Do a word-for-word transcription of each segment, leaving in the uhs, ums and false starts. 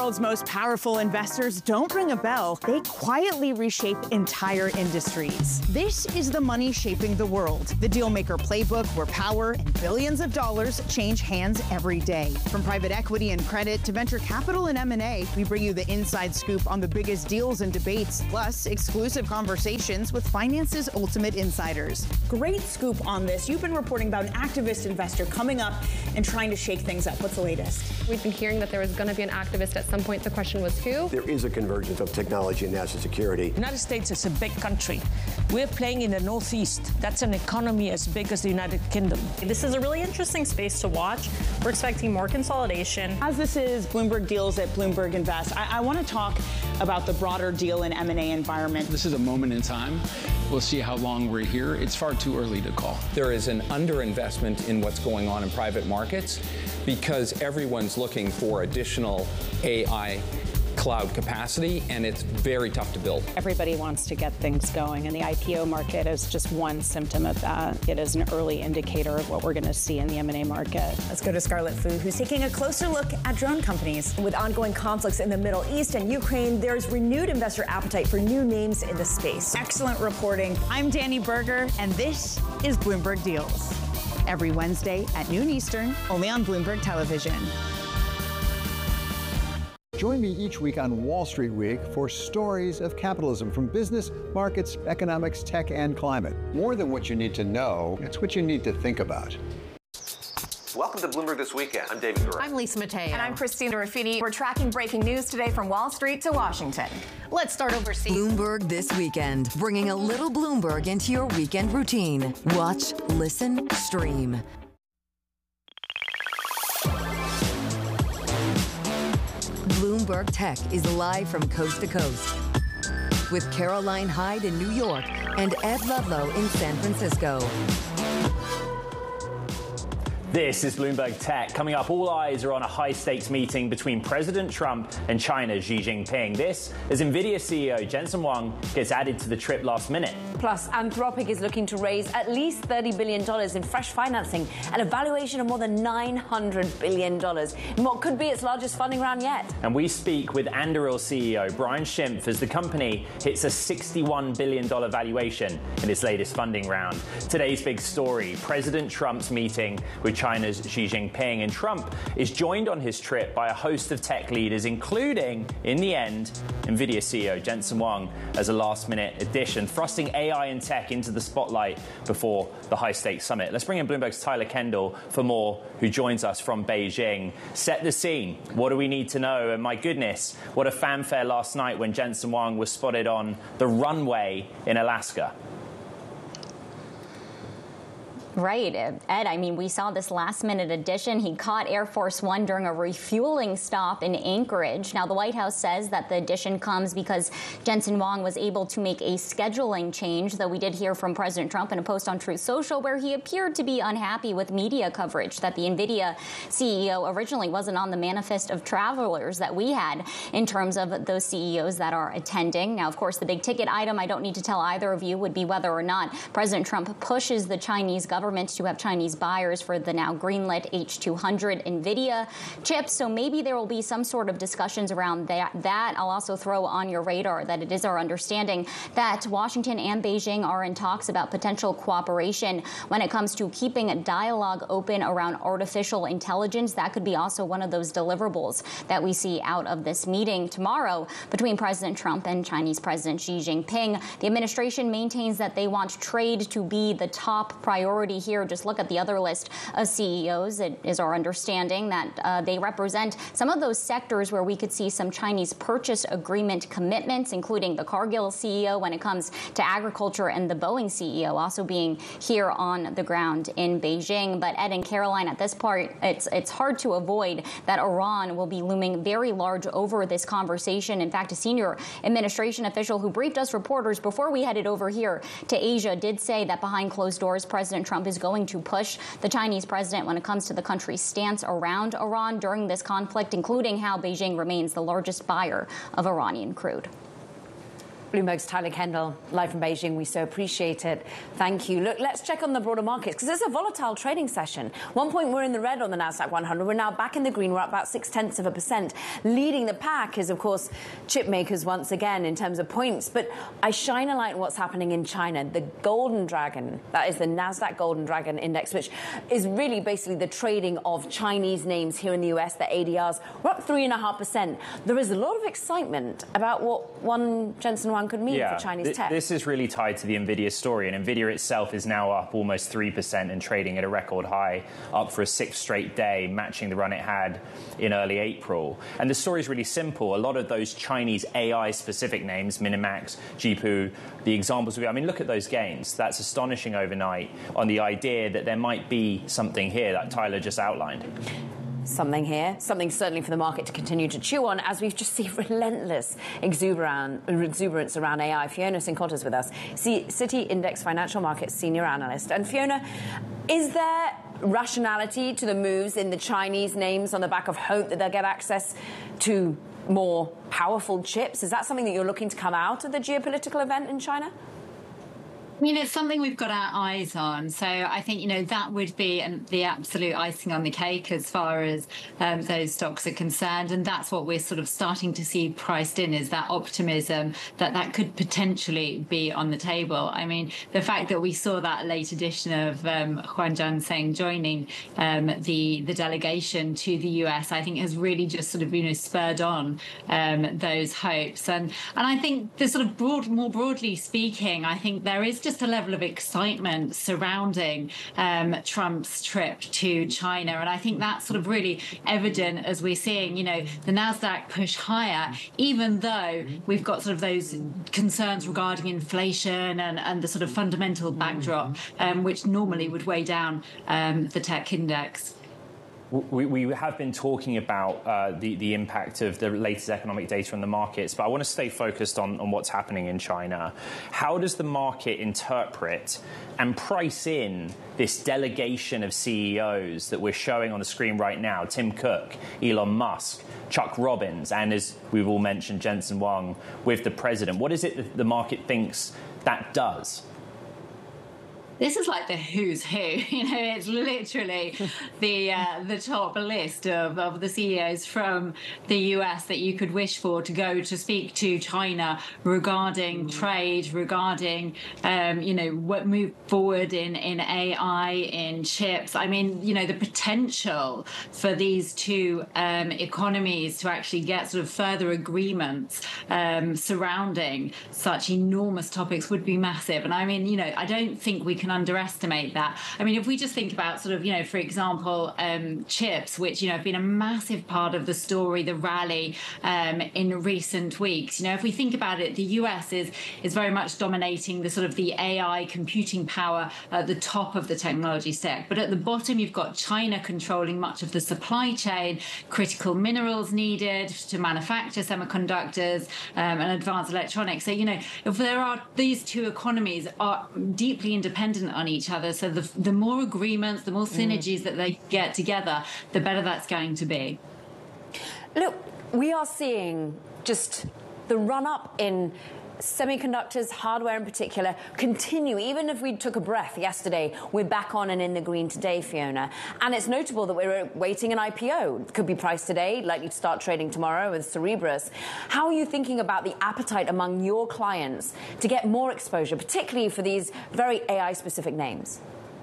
world's most powerful investors don't ring a bell. They quietly reshape entire industries. This is the money shaping the world. The Dealmaker Playbook, where power and billions of dollars change hands every day. From private equity and credit to venture capital and M and A, we bring you the inside scoop on the biggest deals and debates, plus exclusive conversations with finance's ultimate insiders. Great scoop on this. You've been reporting about an activist investor coming up and trying to shake things up. What's the latest? We've been hearing that there was going to be an activist at some point. The question was who? There is a convergence of technology and national security. The United States is a big country. We're playing in the Northeast. That's an economy as big as the United Kingdom. This is a really interesting space to watch. We're expecting more consolidation. As this is Bloomberg Deals at Bloomberg Invest, I, I want to talk about the broader deal and M and A environment. This is a moment in time. We'll see how long we're here. It's far too early to call. There is an underinvestment in what's going on in private markets because everyone's looking for additional A I cloud capacity, and it's very tough to build. Everybody wants to get things going, and the I P O market is just one symptom of that. It is an early indicator of what we're going to see in the M and A market. Let's go to Scarlet Fu, who's taking a closer look at drone companies. With ongoing conflicts in the Middle East and Ukraine, there's renewed investor appetite for new names in the space. Excellent reporting. I'm Danny Berger, and this is Bloomberg Deals. Every Wednesday at noon Eastern, only on Bloomberg Television. Join me each week on Wall Street Week for stories of capitalism from business, markets, economics, tech, and climate. More than what you need to know, it's what you need to think about. Welcome to Bloomberg This Weekend. I'm David Gura. I'm Lisa Mateo. And I'm Christina Ruffini. We're tracking breaking news today from Wall Street to Washington. Let's start overseas. Bloomberg This Weekend, bringing a little Bloomberg into your weekend routine. Watch, listen, stream. Bloomberg Tech is live from coast to coast with Caroline Hyde in New York and Ed Ludlow in San Francisco. This is Bloomberg Tech. Coming up, all eyes are on a high-stakes meeting between President Trump and China's Xi Jinping. This as NVIDIA C E O Jensen Huang gets added to the trip last minute. Plus, Anthropic is looking to raise at least thirty billion dollars in fresh financing at a valuation of more than nine hundred billion dollars in what could be its largest funding round yet. And we speak with Anduril C E O Brian Schimpf as the company hits a sixty-one billion dollars valuation in its latest funding round. Today's big story, President Trump's meeting with China's Xi Jinping, and Trump is joined on his trip by a host of tech leaders, including, in the end, NVIDIA C E O Jensen Huang as a last-minute addition, thrusting A I and tech into the spotlight before the high-stakes summit. Let's bring in Bloomberg's Tyler Kendall for more, who joins us from Beijing. Set the scene. What do we need to know? And my goodness, what a fanfare last night when Jensen Huang was spotted on the runway in Alaska. Right, Ed. I mean, we saw this last-minute addition. He caught Air Force One during a refueling stop in Anchorage. Now, the White House says that the addition comes because Jensen Huang was able to make a scheduling change, though we did hear from President Trump in a post on Truth Social where he appeared to be unhappy with media coverage that the NVIDIA C E O originally wasn't on the manifest of travelers that we had in terms of those C E Os that are attending. Now, of course, the big-ticket item, I don't need to tell either of you, would be whether or not President Trump pushes the Chinese government government to have Chinese buyers for the now greenlit H two hundred NVIDIA chips. So maybe there will be some sort of discussions around that. that. I'll also throw on your radar that it is our understanding that Washington and Beijing are in talks about potential cooperation when it comes to keeping a dialogue open around artificial intelligence. That could be also one of those deliverables that we see out of this meeting tomorrow between President Trump and Chinese President Xi Jinping. The administration maintains that they want trade to be the top priority here. Just look at the other list of C E Os. It is our understanding that uh, they represent some of those sectors where we could see some Chinese purchase agreement commitments, including the Cargill C E O when it comes to agriculture and the Boeing C E O also being here on the ground in Beijing. But Ed and Caroline, at this part, it's it's hard to avoid that Iran will be looming very large over this conversation. In fact, a senior administration official who briefed us reporters before we headed over here to Asia did say that behind closed doors, President Trump is going to push the Chinese president when it comes to the country's stance around Iran during this conflict, including how Beijing remains the largest buyer of Iranian crude. Bloomberg's Tyler Kendall, live from Beijing. We so appreciate it. Thank you. Look, let's check on the broader markets because it's a volatile trading session. One point we're in the red on the Nasdaq one hundred. We're now back in the green. We're up about six tenths of a percent. Leading the pack is, of course, chip makers once again in terms of points. But I shine a light on what's happening in China. The Golden Dragon, that is the Nasdaq Golden Dragon Index, which is really basically the trading of Chinese names here in the U S. The A D Rs were up three and a half percent. There is a lot of excitement about what one Jensen Huang could mean yeah, for Chinese th- tech. This is really tied to the Nvidia story, and Nvidia itself is now up almost three percent and trading at a record high, up for a sixth straight day, matching the run it had in early April. And the story is really simple. A lot of those Chinese A I-specific names, Minimax, Jipu, the examples we, I mean, look at those gains. That's astonishing overnight on the idea that there might be something here that Tyler just outlined. Something here, something certainly for the market to continue to chew on as we've just seen relentless exuberance around A I. Fiona Cincotta's with us, Citi Index Financial Markets Senior Analyst. And Fiona, is there rationality to the moves in the Chinese names on the back of hope that they'll get access to more powerful chips? Is that something that you're looking to come out of the geopolitical event in China? I mean, it's something we've got our eyes on. So I think, you know, that would be an, the absolute icing on the cake as far as um, those stocks are concerned. And that's what we're sort of starting to see priced in, is that optimism that that could potentially be on the table. I mean, the fact that we saw that late edition of um, Huang Jianzheng joining um, the, the delegation to the U S, I think has really just sort of, you know, spurred on um, those hopes. And, and I think the sort of broad, more broadly speaking, I think there is just a level of excitement surrounding um, Trump's trip to China. And I think that's sort of really evident as we're seeing, you know, the Nasdaq push higher, even though we've got sort of those concerns regarding inflation and, and the sort of fundamental backdrop, um, which normally would weigh down um, the tech index. We, we have been talking about uh, the, the impact of the latest economic data on the markets, but I want to stay focused on, on what's happening in China. How does the market interpret and price in this delegation of C E Os that we're showing on the screen right now? Tim Cook, Elon Musk, Chuck Robbins, and as we've all mentioned, Jensen Huang with the president. What is it that the market thinks that does? This is like the who's who, you know, it's literally the uh, the top list of, of the C E Os from the U S that you could wish for to go to speak to China regarding mm. trade, regarding, um, you know, what move forward in, in A I, in chips. I mean, you know, the potential for these two um, economies to actually get sort of further agreements um, surrounding such enormous topics would be massive. And I mean, you know, I don't think we can underestimate that. I mean, if we just think about sort of, you know, for example, um, chips, which, you know, have been a massive part of the story, the rally um, in recent weeks. You know, if we think about it, the U S is is very much dominating the sort of the A I computing power at the top of the technology stack. But at the bottom, you've got China controlling much of the supply chain, critical minerals needed to manufacture semiconductors um, and advanced electronics. So, you know, if there are these two economies are deeply independent on each other, so the, the more agreements, the more synergies mm. that they get together, the better that's going to be. Look, we are seeing just the run-up in semiconductors, hardware in particular, continue. Even if we took a breath yesterday, we're back on and in the green today, Fiona. And it's notable that we're waiting an I P O. It could be priced today, likely to start trading tomorrow with Cerebras. How are you thinking about the appetite among your clients to get more exposure, particularly for these very A I-specific names?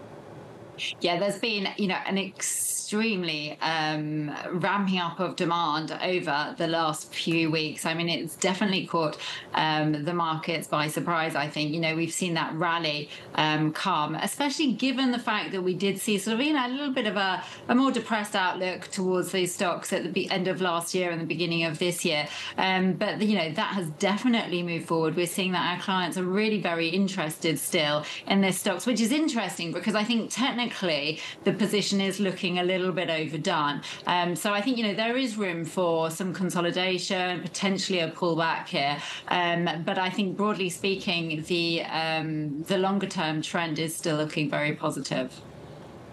Yeah, there's been, you know, an extremely um, ramping up of demand over the last few weeks. I mean, it's definitely caught um, the markets by surprise, I think. You know, we've seen that rally um, come, especially given the fact that we did see sort of, you know, a little bit of a, a more depressed outlook towards these stocks at the end of last year and the beginning of this year. Um, but, you know, that has definitely moved forward. We're seeing that our clients are really very interested still in their stocks, which is interesting because I think technically the position is looking a little bit overdone. Um, so I think, you know, there is room for some consolidation, potentially a pullback here. Um, but I think broadly speaking, the um, the longer term trend is still looking very positive.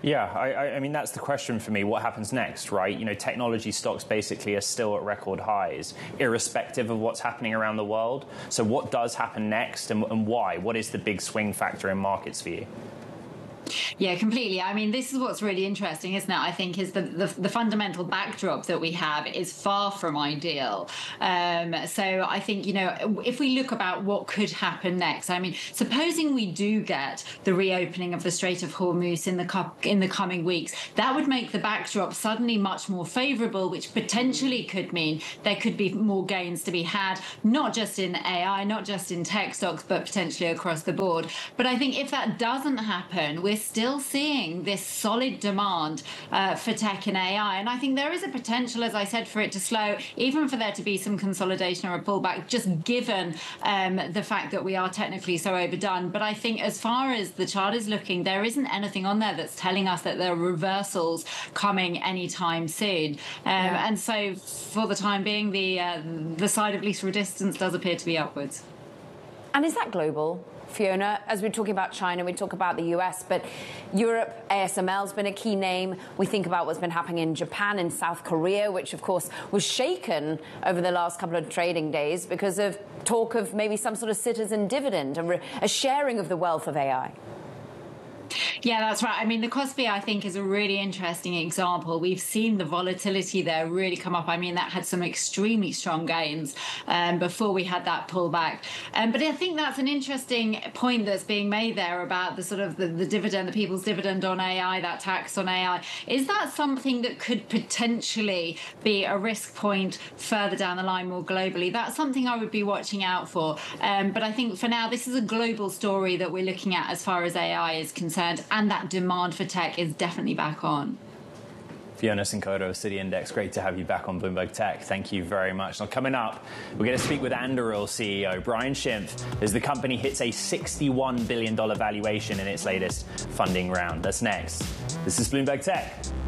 Yeah, I, I mean, that's the question for me. What happens next, right? You know, technology stocks basically are still at record highs, irrespective of what's happening around the world. So what does happen next and, and why? What is the big swing factor in markets for you? Yeah, completely. I mean, this is what's really interesting, isn't it? I think is the, the, the fundamental backdrop that we have is far from ideal. Um, so I think, you know, if we look about what could happen next, I mean, supposing we do get the reopening of the Strait of Hormuz in the in the coming weeks, that would make the backdrop suddenly much more favorable, which potentially could mean there could be more gains to be had, not just in A I, not just in tech stocks, but potentially across the board. But I think if that doesn't happen, we're still seeing this solid demand uh, for tech and A I. And I think there is a potential, as I said, for it to slow, even for there to be some consolidation or a pullback, just given um, the fact that we are technically so overdone. But I think as far as the chart is looking, there isn't anything on there that's telling us that there are reversals coming anytime soon. Um, yeah. And so for the time being, the, uh, the side of least resistance does appear to be upwards. And is that global? Fiona, as we're talking about China, we talk about the U S, but Europe, A S M L has been a key name. We think about what's been happening in Japan and South Korea, which, of course, was shaken over the last couple of trading days because of talk of maybe some sort of citizen dividend, a, a sharing of the wealth of A I. Yeah, that's right. I mean, the Kospi, I think, is a really interesting example. We've seen the volatility there really come up. I mean, that had some extremely strong gains um, before we had that pullback. Um, but I think that's an interesting point that's being made there about the sort of the, the dividend, the people's dividend on A I, that tax on A I. Is that something that could potentially be a risk point further down the line more globally? That's something I would be watching out for. Um, but I think for now, this is a global story that we're looking at as far as A I is concerned. And that demand for tech is definitely back on. Fiona Cincotta of Citi Index, great to have you back on Bloomberg Tech. Thank you very much. Now, coming up, we're going to speak with Anduril C E O Brian Schimpf as the company hits a sixty-one billion dollars valuation in its latest funding round. That's next. This is Bloomberg Tech.